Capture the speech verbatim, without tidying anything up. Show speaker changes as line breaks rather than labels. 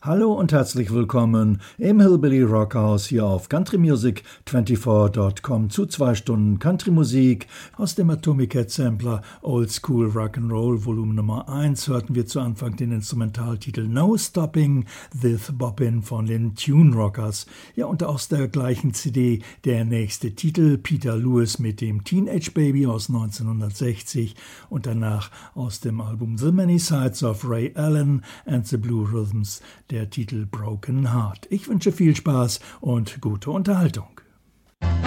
Hallo und herzlich willkommen im Hillbilly Rockhaus hier auf country music vierundzwanzig Punkt com zu zwei Stunden Country-Musik. Aus dem Atomic Head Sampler Old School Rock'n'Roll Volumen Nummer eins hörten wir zu Anfang den Instrumentaltitel No Stopping This Boppin' von den Tune Rockers. Ja, und aus der gleichen C D der nächste Titel, Peter Lewis mit dem Teenage Baby aus neunzehnhundertsechzig und danach aus dem Album The Many Sides of Ray Allen and the Blue Rhythms der Titel Broken Heart. Ich wünsche viel Spaß und gute Unterhaltung.